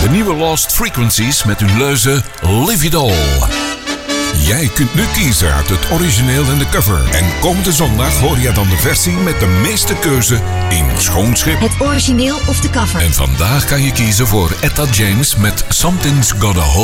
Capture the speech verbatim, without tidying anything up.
de nieuwe Lost Frequencies met hun leuze Live It All. Jij kunt nu kiezen uit het origineel en de cover. En komende zondag hoor je dan de versie met de meeste keuze in Schoonschip. Het origineel of de cover. En vandaag kan je kiezen voor Etta James met Something's Gotta Hold.